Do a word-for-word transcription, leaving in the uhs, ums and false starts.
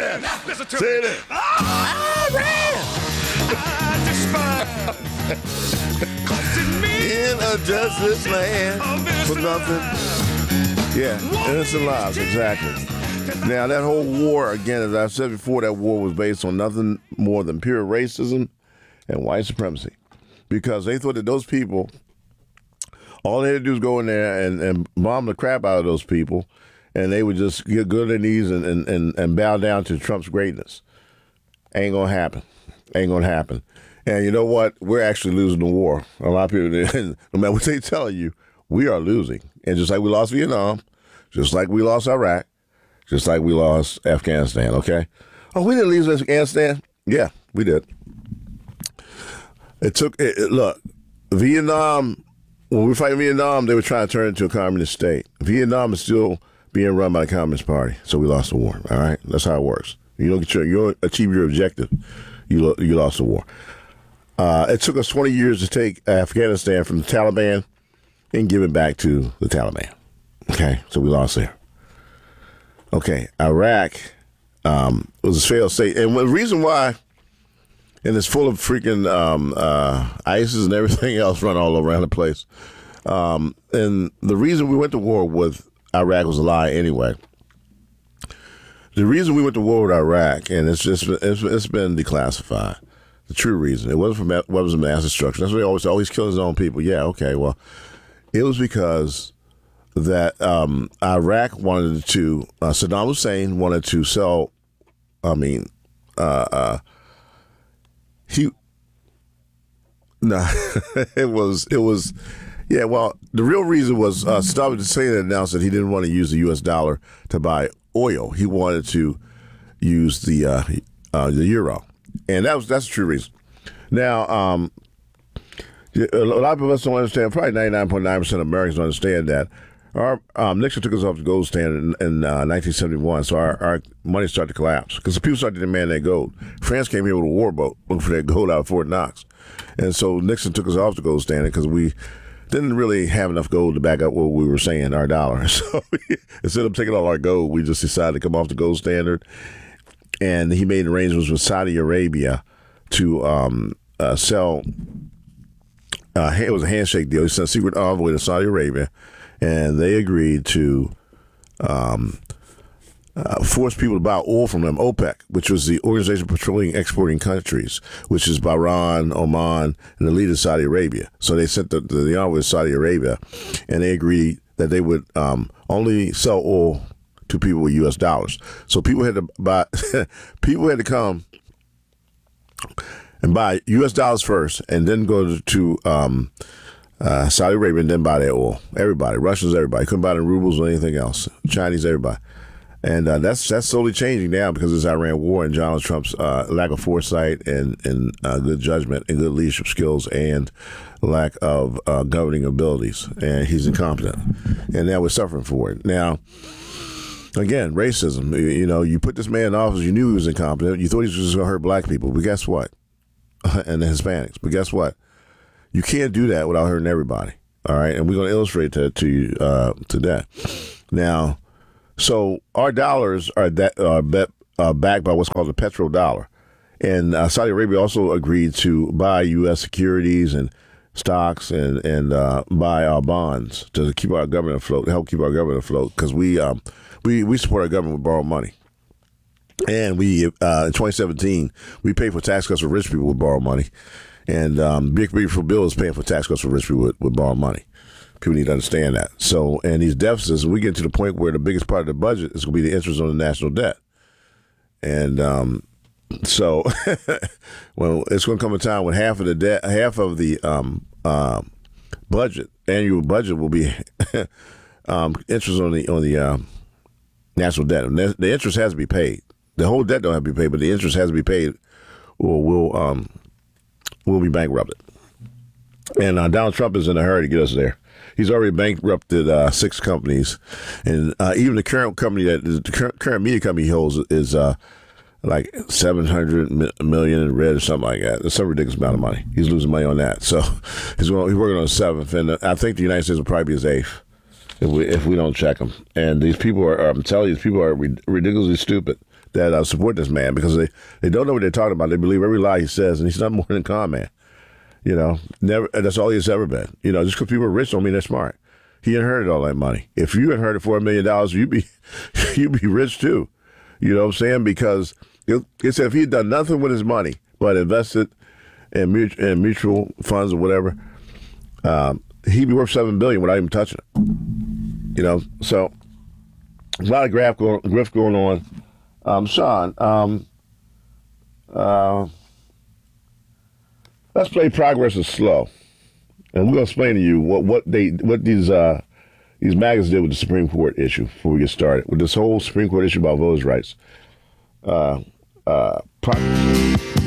Iran. Listen to Say me. it. Iran. I despise. In a justice land for nothing. Yeah, innocent lives, exactly. Now, that whole war, again, as I said before, that war was based on nothing more than pure racism and white supremacy. Because they thought that those people, all they had to do was go in there and, and bomb the crap out of those people, and they would just get good on their knees and, and, and, and bow down to Trump's greatness. Ain't going to happen. Ain't going to happen. And you know what? We're actually losing the war. A lot of people, no matter what they tell you, we are losing. And just like we lost Vietnam, just like we lost Iraq, just like we lost Afghanistan, okay? Oh, we didn't lose Afghanistan? Yeah, we did. It took, it, it, look, Vietnam, when we were fighting Vietnam, they were trying to turn it into a communist state. Vietnam is still being run by the Communist Party, so we lost the war, all right? That's how it works. You don't get your, you don't achieve your objective, you, lo- you lost the war. Uh, it took us twenty years to take Afghanistan from the Taliban and give it back to the Taliban. Okay, so we lost there. Okay, Iraq um, was a failed state. And the reason why, and it's full of freaking um, uh, ISIS and everything else run all around the place. Um, and the reason we went to war with Iraq was a lie anyway. The reason we went to war with Iraq, and it's just it's, it's been declassified. The true reason. It wasn't for weapons of mass destruction. That's what they always say. Oh, he's killing his own people. Yeah, okay, well, it was because that um, Iraq wanted to, uh, Saddam Hussein wanted to sell, I mean, uh, uh, he, no, it was, it was, yeah, well, the real reason was uh, Saddam Hussein announced that he didn't want to use the U S dollar to buy oil. He wanted to use the uh, uh, the euro. And that was that's the true reason. Now, um, a lot of us don't understand. Probably ninety-nine point nine percent of Americans don't understand that. Our um, Nixon took us off the gold standard in, in uh, nineteen seventy-one, so our, our money started to collapse because the people started to demand that gold. France came here with a warboat looking for that gold out of Fort Knox, and so Nixon took us off the gold standard because we didn't really have enough gold to back up what we were saying, our dollar. So instead of taking all our gold, we just decided to come off the gold standard. And he made arrangements with Saudi Arabia to um, uh, sell. Uh, it was a handshake deal. He sent a secret envoy to Saudi Arabia, and they agreed to um, uh, force people to buy oil from them. OPEC, which was the Organization of Petroleum Exporting Countries, which is Bahrain, Oman, and the lead of Saudi Arabia. So they sent the, the, the envoy to Saudi Arabia, and they agreed that they would um, only sell oil to people with U S dollars. So people had to buy, people had to come and buy U S dollars first and then go to, to um, uh, Saudi Arabia and then buy their oil. Everybody, Russians, everybody. Couldn't buy it in rubles or anything else. Chinese, everybody. And uh, that's that's slowly changing now because of this Iran war and Donald Trump's uh, lack of foresight and, and uh, good judgment and good leadership skills and lack of uh, governing abilities. And he's incompetent. And now we're suffering for it. Now, again, racism. You know, you put this man in office, you knew he was incompetent. You thought he was just going to hurt black people. But guess what? And the Hispanics. But guess what? You can't do that without hurting everybody. All right? And we're going to illustrate that to you uh, today. Now, so our dollars are that are bet, uh, backed by what's called the petrodollar. And uh, Saudi Arabia also agreed to buy U S securities and stocks and, and uh, buy our bonds to keep our government afloat, to help keep our government afloat, because we, um, we, we support our government with borrowed money. And we, uh, in twenty seventeen, we paid for tax cuts for rich people with borrowed money. And um, Big Beautiful Bill is paying for tax cuts for rich people with, with borrowed money. People need to understand that. So, and these deficits, we get to the point where the biggest part of the budget is going to be the interest on the national debt. And um, so, well, it's going to come a time when half of the debt, half of the um, uh, budget, annual budget, will be um, interest on the on the uh, national debt. And the interest has to be paid. The whole debt don't have to be paid, but the interest has to be paid, or we'll um, we'll be bankrupted. And uh, Donald Trump is in a hurry to get us there. He's already bankrupted uh, six companies, and uh, even the current company that the current, current media company he holds is uh, like seven hundred million in red or something like that. It's some ridiculous amount of money. He's losing money on that. So he's going, he's working on a seventh, and I think the United States will probably be his eighth if we if we don't check him. And these people are, I'm telling you, these people are ridiculously stupid. that uh, support this man because they, they don't know what they're talking about. They believe every lie he says, and he's not more than a con man. You know, never. That's all he's ever been. You know, just because people are rich don't mean they're smart. He inherited all that money. If you inherited four million dollars, you'd be you'd be rich too. You know what I'm saying? Because it, it said if he had done nothing with his money but invested in mutual, in mutual funds or whatever, um, he'd be worth seven billion without even touching it. You know, so a lot of graph going, grift going on. Um, Sean, um, uh, let's play Progress is Slow, and we're gonna explain to you what, what they what these uh, these maggots did with the Supreme Court issue before we get started with this whole Supreme Court issue about voters' rights. Uh, uh, progress.